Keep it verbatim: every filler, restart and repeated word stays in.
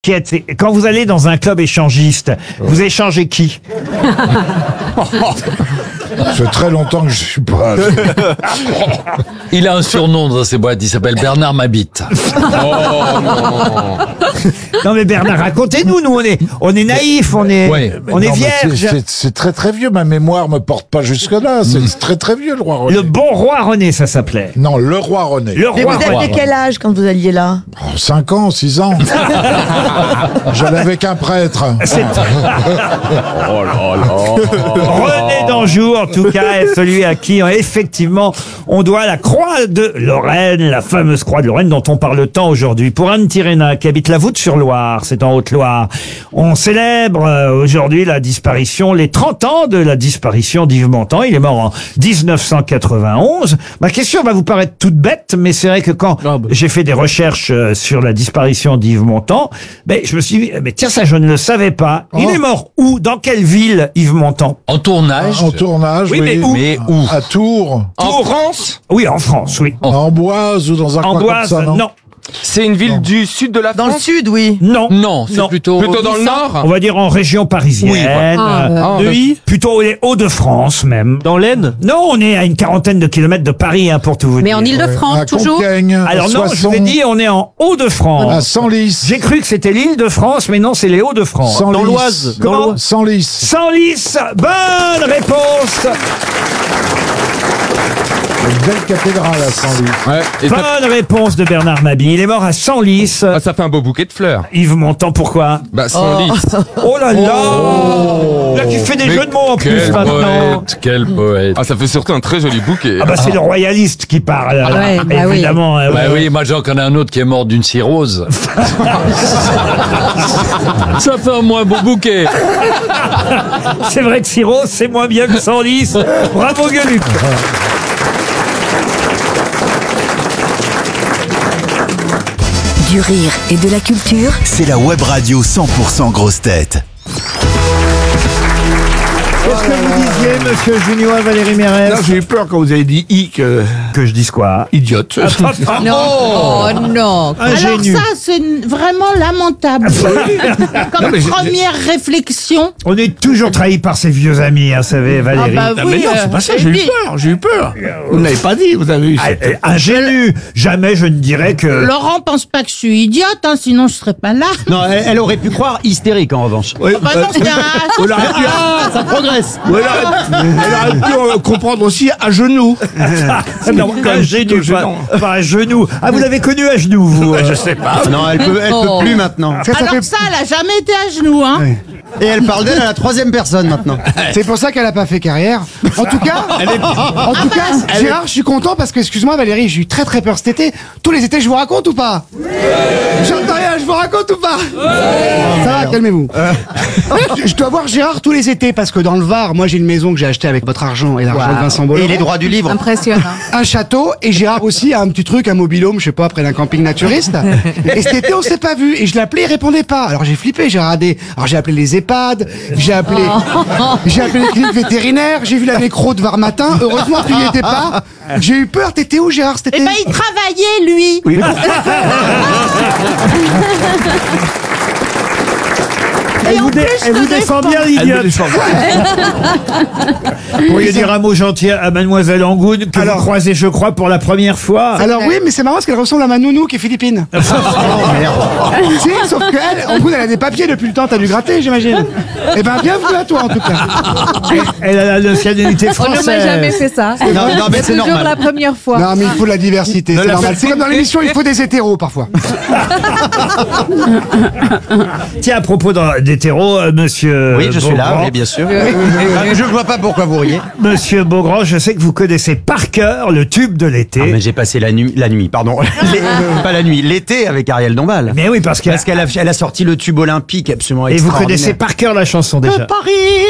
Qui êtes- Quand vous allez dans un club échangiste, vous échangez qui? Ça fait très longtemps que je suis pas allé. Il a un surnom dans ses boîtes, il s'appelle Bernard Mabite. Non mais Bernard, racontez-nous, nous on est, on est naïfs, on est, Ouais. on est Non, mais c'est- vierges. c'est- C'est très très vieux, ma mémoire me porte pas jusque-là. C'est très très vieux, le roi René. Le bon roi René, ça s'appelait. Non, le roi René. Le Mais roi vous René. aviez quel âge quand vous alliez là? Oh, cinq ans, six ans. J'allais avec un prêtre. C'est- René d'Anjou, en tout cas, est celui à qui, effectivement, on doit la croix de Lorraine, la fameuse croix de Lorraine dont on parle tant aujourd'hui. Pour Anne Tirena, qui habite la Voûte-sur-Loire, c'est en Haute-Loire, on célèbre euh, aujourd'hui la disparition, les trente ans de la disparition d'Yves Montand. Il est mort en dix-neuf cent quatre-vingt-onze. Ma question va vous paraître toute bête, mais c'est vrai que quand j'ai fait des recherches euh, sur la disparition d'Yves Montand, ben, je me suis dit, mais tiens, ça, je ne le savais pas. Il Oh. est mort où? Dans quelle ville, Yves Montand? En tournage. En tournage, Oui, mais où Mais où? À Tours, En France? Oui, en France, oui. à Amboise ou dans un coin Amboise, comme ça, non, non. C'est une ville du sud de la Dans le France. sud, oui. Non. Non, c'est Non. plutôt... Plutôt dans le nord. On va dire en région parisienne. Oui, Ah, euh, Ah, Neuilly. Plutôt les Hauts-de-France, même. Dans l'Aisne? Non, on est à une quarantaine de kilomètres de Paris, hein, pour tout vous Mais dire. en Ile-de-France, à toujours? Compiègne, Alors à non, je vous ai Soissons, dit, on est en Hauts-de-France. à Senlis. J'ai cru que c'était l'île de France, mais non, c'est les Hauts-de-France. Senlis. Dans l'Oise. Dans Comment l'Oise. Senlis. Senlis, bonne réponse. Une belle cathédrale à Senlis. Ouais. Et ça, Bonne réponse de Bernard Mabille. Il est mort à Senlis. ah, ça fait un beau bouquet de fleurs. Yves Montand, pourquoi? Bah, sans lit. Oh là là Là, tu fais des Mais jeux de mots en plus Quel maintenant. poète, quel poète. Ah, ça fait surtout un très joli bouquet. Ah bah c'est le royaliste qui parle, là, ouais, bah oui. évidemment. hein, Bah ouais. oui, moi j'en connais un autre qui est mort d'une cirrhose. Ça fait un moins beau bouquet. C'est vrai que Sirop, c'est moins bien que Senlis. Bravo Gueuluc. Du rire et de la culture. C'est la web radio cent pour cent grosse tête. Qu'est-ce que vous disiez, monsieur Junio à Valérie Mérès? Non, j'ai eu peur quand vous avez dit i que Que je dise quoi? idiote. Non. Oh, non. Ingénu. Alors ça, c'est n- vraiment lamentable. Comme mais je- première réflexion. On est toujours trahi par ses vieux amis, hein, vous savez, Valérie. Ah bah Ah, mais oui, non, euh, c'est pas ça, j'ai j'ai eu dit. peur, j'ai eu peur. Vous n'avez pas dit, vous avez eu. Ah, euh, ingénu. Jamais je ne dirais que... Laurent pense pas que je suis idiote, hein, sinon je serais pas là. Non, elle, elle aurait pu croire hystérique en revanche. Oui, Bah non, c'est un... on aurait pu, Ah, ça progresse. ou elle aurait, elle aurait pu euh, comprendre aussi à genoux. non, quand même ingénu, plutôt pas, gênant. pas à genoux. Ah, vous l'avez connu à genoux, vous euh. Je sais pas. Non, elle peut, elle peut plus maintenant. Alors ça, elle a jamais été à genoux, hein. Et elle parle d'elle à la troisième personne maintenant. C'est pour ça qu'elle a pas fait carrière. En tout cas, en tout cas, Gérard, je suis content parce que, excuse-moi Valérie, j'ai eu très très peur cet été. Tous les étés, je vous raconte ou pas? J'entends rien, je vous raconte ou pas? Ça va, calmez-vous. Je- Je dois voir Gérard tous les étés parce que dans le Var, moi j'ai une maison que j'ai achetée avec votre argent et l'argent de Vincent Bolloré. Et les droits du livre. Impressionnant. Un château, et Gérard aussi a un petit truc, un mobilhome, je sais pas, près d'un camping naturiste. Et cet été, on s'est pas vu. Et je l'appelais, il répondait pas. Alors j'ai flippé, j'ai radé. Alors j'ai appelé les EHPAD, j'ai appelé, j'ai appelé les cliniques vétérinaires, j'ai vu la nécro de Var matin. Heureusement, tu y étais pas. J'ai eu peur. T'étais où, Gérard, cet été? Eh ben, il travaillait, lui. Elle Et en vous, dé- plus, je elle te vous défend défends. bien, Elle me l'idiote. défend. Vous pourriez dire un mot gentil à Mademoiselle Angoune, que Alors- vous croisez, je crois, pour la première fois. Alors oui, mais c'est marrant parce qu'elle ressemble à ma nounou qui est philippine. Si, sauf qu'elle, en plus, elle a des papiers depuis le temps, t'as dû gratter, j'imagine. Eh ben, bienvenue à toi, en tout cas. Elle a la nationalité On française. ne m'a jamais fait ça. Non, non, mais c'est toujours normal. la première fois. Non, mais il faut de la diversité, c'est normal. C'est comme dans l'émission, il faut des hétéros, parfois. Tiens, à propos d'un- d'hétéro, euh, monsieur. Oui, je suis là, Beaugrand, oui, bien sûr. Je vois pas pourquoi vous riez. Monsieur Beaugrand, je sais que vous connaissez par cœur le tube de l'été. Ah, mais j'ai passé la nuit, la nuit, pardon. Les- pas la nuit, l'été avec Ariel Dombal. Mais oui, parce que. Parce qu'elle a, elle a sorti le tube olympique absolument Et vous extraordinaire. connaissez par cœur la chanson déjà. Paris